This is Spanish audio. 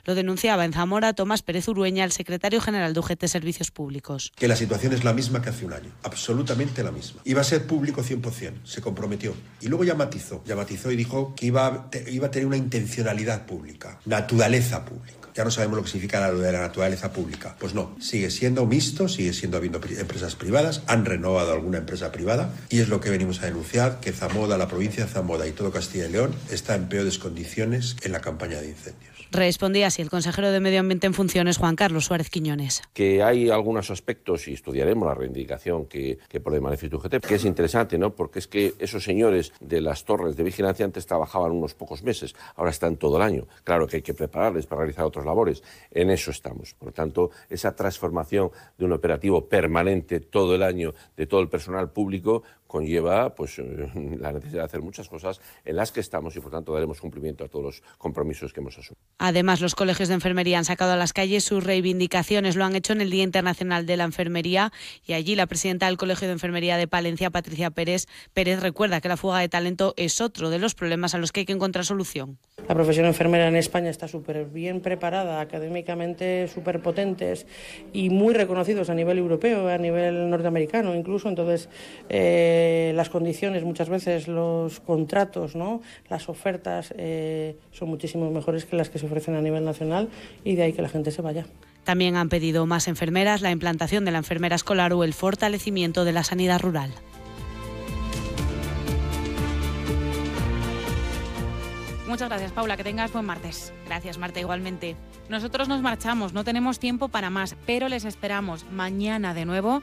Lo denunciaba en Zamora Tomás Pérez Urueña, el secretario general de UGT Servicios Públicos. Que la situación es la misma que hace un año, absolutamente la misma. Iba a ser público 100%, se comprometió. Y luego ya matizó y dijo que iba a tener una intencionalidad pública, naturaleza pública. Ya no sabemos lo que significa lo de la naturaleza pública. Pues no, sigue siendo mixto, sigue siendo habiendo empresas privadas, han renovado alguna empresa privada y es lo que venimos a denunciar, que Zamora, la provincia de Zamora y todo Castilla y León está en peores condiciones en la campaña de incendios. Respondía así el consejero de Medio Ambiente en funciones, Juan Carlos Suárez Quiñones. Que hay algunos aspectos, y estudiaremos la reivindicación que pone de manifiesto UGT, que es interesante, ¿no? Porque es que esos señores de las torres de vigilancia antes trabajaban unos pocos meses, ahora están todo el año. Claro que hay que prepararles para realizar otras labores, en eso estamos. Por lo tanto, esa transformación de un operativo permanente todo el año de todo el personal público conlleva pues la necesidad de hacer muchas cosas en las que estamos y por tanto daremos cumplimiento a todos los compromisos que hemos asumido. Además, los colegios de enfermería han sacado a las calles sus reivindicaciones. Lo han hecho en el Día Internacional de la Enfermería y allí la presidenta del Colegio de Enfermería de Palencia, Patricia Pérez, recuerda que la fuga de talento es otro de los problemas a los que hay que encontrar solución. La profesión enfermera en España está súper bien preparada, académicamente súper potentes y muy reconocidos a nivel europeo, a nivel norteamericano incluso. Entonces, las condiciones, muchas veces los contratos, ¿no? Las ofertas son muchísimo mejores que las que se ofrecen a nivel nacional y de ahí que la gente se vaya. También han pedido más enfermeras, la implantación de la enfermera escolar o el fortalecimiento de la sanidad rural. Muchas gracias, Paula, que tengas buen martes. Gracias, Marta, igualmente. Nosotros nos marchamos, no tenemos tiempo para más, pero les esperamos mañana de nuevo